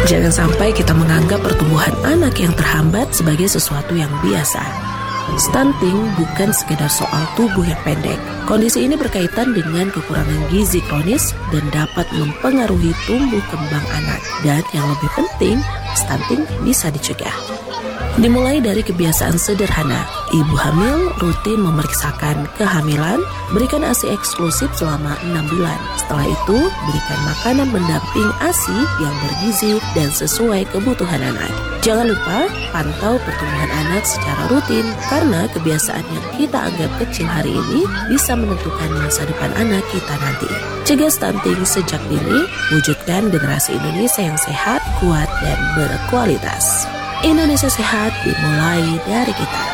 Jangan sampai kita menganggap pertumbuhan anak yang terhambat sebagai sesuatu yang biasa. Stunting bukan sekedar soal tubuh yang pendek. Kondisi ini berkaitan dengan kekurangan gizi kronis dan dapat mempengaruhi tumbuh kembang anak. Dan yang lebih penting, stunting bisa dicegah. Dimulai dari kebiasaan sederhana, ibu hamil rutin memeriksakan kehamilan, berikan ASI eksklusif selama 6 bulan. Setelah itu, berikan makanan pendamping ASI yang bergizi dan sesuai kebutuhan anak. Jangan lupa pantau pertumbuhan anak secara rutin, karena kebiasaan yang kita anggap kecil hari ini bisa menentukan masa depan anak kita nanti. Cegah stunting sejak dini, wujudkan generasi Indonesia yang sehat, kuat, dan berkualitas. Indonesia sehat dimulai dari kita.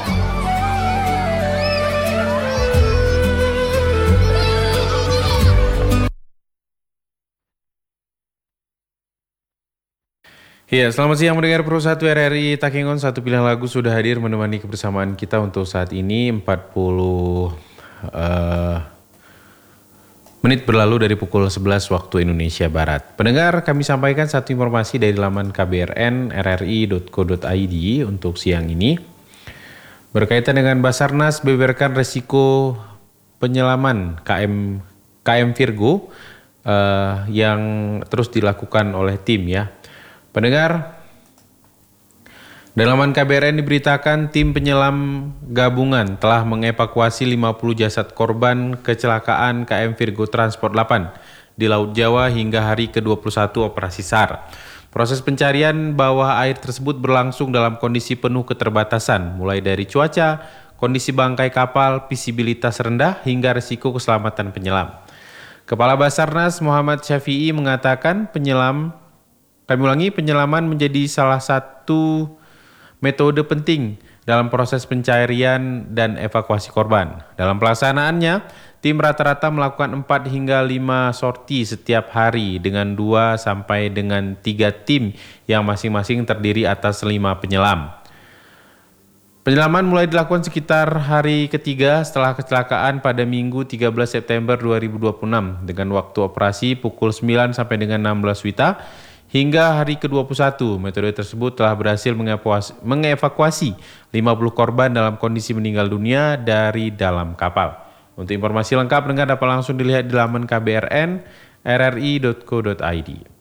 Ya, selamat siang mendengar Pro 1 RRI Takengon. Satu pilihan lagu sudah hadir menemani kebersamaan kita untuk saat ini 40 menit berlalu dari pukul 11 waktu Indonesia Barat. Pendengar, kami sampaikan satu informasi dari laman KBRN rri.co.id untuk siang ini. Berkaitan dengan Basarnas beberkan resiko penyelaman KM Virgo yang terus dilakukan oleh tim ya. Pendengar, dalam laman KBRN diberitakan tim penyelam gabungan telah mengevakuasi 50 jasad korban kecelakaan KM Virgo Transport 8 di Laut Jawa hingga hari ke-21 operasi SAR. Proses pencarian bawah air tersebut berlangsung dalam kondisi penuh keterbatasan, mulai dari cuaca, kondisi bangkai kapal, visibilitas rendah, hingga risiko keselamatan penyelam. Kepala Basarnas Muhammad Syafi'i mengatakan penyelaman menjadi salah satu metode penting dalam proses pencarian dan evakuasi korban. Dalam pelaksanaannya, tim rata-rata melakukan 4 hingga 5 sorti setiap hari dengan 2 sampai dengan 3 tim yang masing-masing terdiri atas 5 penyelam. Penyelaman mulai dilakukan sekitar hari ketiga setelah kecelakaan pada Minggu 13 September 2026 dengan waktu operasi pukul 9 sampai dengan 16 WITA. Hingga hari ke-21, metode tersebut telah berhasil mengevakuasi 50 korban dalam kondisi meninggal dunia dari dalam kapal. Untuk informasi lengkap, dengar dapat langsung dilihat di laman KBRN rri.co.id.